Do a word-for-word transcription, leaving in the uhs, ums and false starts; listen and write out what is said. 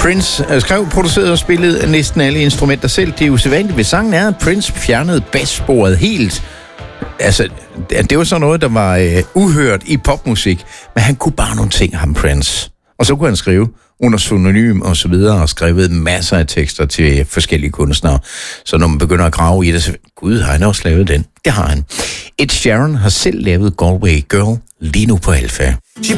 Prince skrev, producerede og spillede næsten alle instrumenter selv. Det usædvanlige ved sangen er, at Prince fjernede bassporet helt. Altså, det var sådan noget, der var øh, uhørt i popmusik, men han kunne bare nogle ting, ham Prince. Og så kunne han skrive under pseudonym og så videre, og skrevet masser af tekster til forskellige kunstnere. Så når man begynder at grave i det, så gud, har han også lavet den? Det har han. Ed Sheeran har selv lavet Galway Girl lige nu på Alpha.